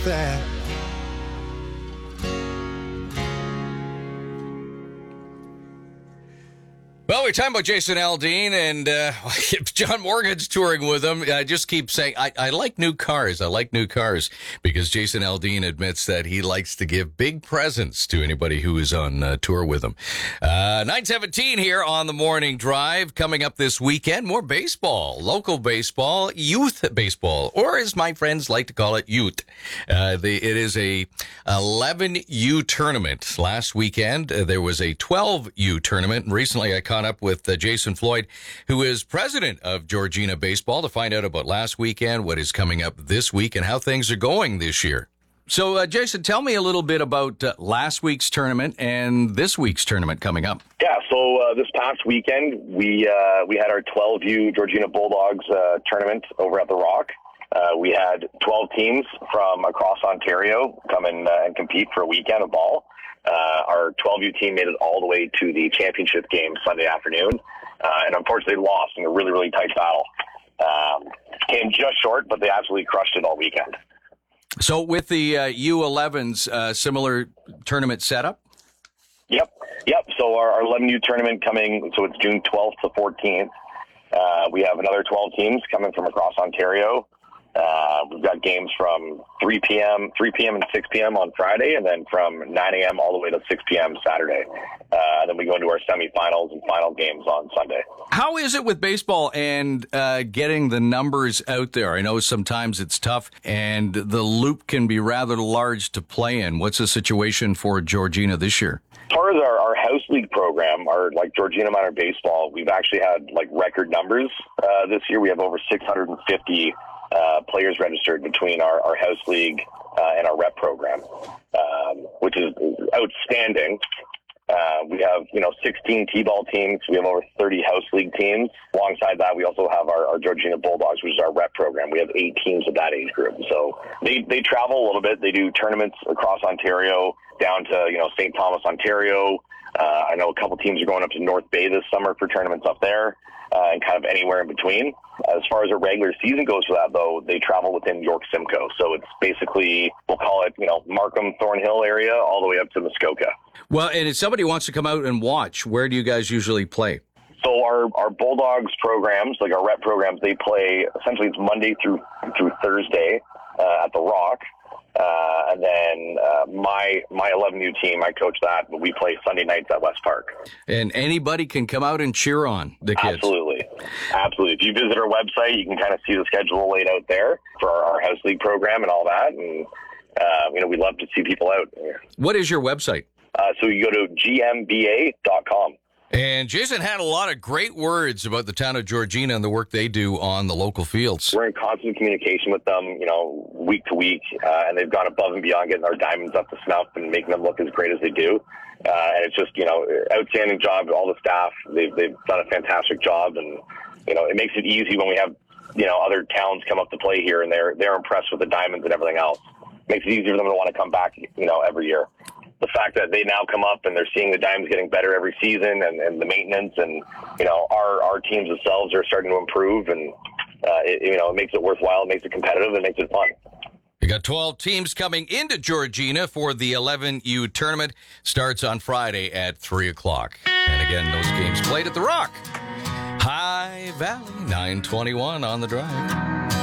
that. Well, we're talking about Jason Aldean, and John Morgan's touring with him. I just keep saying, I like new cars. I like new cars because Jason Aldean admits that he likes to give big presents to anybody who is on tour with him. 9:17 here on the Morning Drive. Coming up this weekend, more baseball, local baseball, youth baseball, or as my friends like to call it, youth. It is a 11U tournament. Last weekend, there was a 12U tournament. And recently, I caught up with Jason Floyd, who is president of Georgina Baseball, to find out about last weekend, what is coming up this week, and how things are going this year. So, Jason, tell me a little bit about last week's tournament and this week's tournament coming up. Yeah, so this past weekend, we had our 12U Georgina Bulldogs tournament over at the Rock. We had 12 teams from across Ontario come in and compete for a weekend of ball. Our 12U team made it all the way to the championship game Sunday afternoon, and unfortunately lost in a really, really tight battle. Came just short, but they absolutely crushed it all weekend. So with the U11s, similar tournament setup? Yep. So our 11U tournament coming, so it's June 12th to 14th. We have another 12 teams coming from across Ontario. We've got games from 3 p.m. and 6 p.m. on Friday, and then from 9 a.m. all the way to 6 p.m. Saturday. And then we go into our semifinals and final games on Sunday. How is it with baseball and getting the numbers out there? I know sometimes it's tough, and the loop can be rather large to play in. What's the situation for Georgina this year? As far as our house league program, our Georgina Minor Baseball, we've actually had record numbers this year. We have over 650 players registered between our house league and our rep program, which is outstanding. We have 16 T-ball teams. We have over 30 house league teams. Alongside that, we also have our Georgina Bulldogs, which is our rep program. We have 8 teams of that age group. So they travel a little bit. They do tournaments across Ontario down to St. Thomas, Ontario. I know a couple teams are going up to North Bay this summer for tournaments up there, and kind of anywhere in between. As far as a regular season goes for that, though, they travel within York Simcoe. So it's basically, we'll call it, Markham, Thornhill area, all the way up to Muskoka. Well, and if somebody wants to come out and watch, where do you guys usually play? So our Bulldogs programs, our rep programs, they play, essentially it's Monday through Thursday at the Rock. And then my 11U team, I coach that, but we play Sunday nights at West Park. And anybody can come out and cheer on the kids. Absolutely. If you visit our website, you can kind of see the schedule laid out there for our house league program and all that. And, we'd love to see people out. What is your website? So you go to gmba.com. And Jason had a lot of great words about the town of Georgina and the work they do on the local fields. We're in constant communication with them, week to week, and they've gone above and beyond getting our diamonds up to snuff and making them look as great as they do. And it's just, outstanding job. All the staff, they've done a fantastic job, and it makes it easy when we have other towns come up to play here, and they're impressed with the diamonds and everything else. Makes it easier for them to want to come back, every year. The fact that they now come up and they're seeing the diamonds getting better every season, and the maintenance, and our teams themselves are starting to improve, and it makes it worthwhile, it makes it competitive, and makes it fun. We got 12 teams coming into Georgina for the 11U tournament. Starts on Friday at 3 o'clock. And again, those games played at the Rock. High Valley, 921 on the Drive.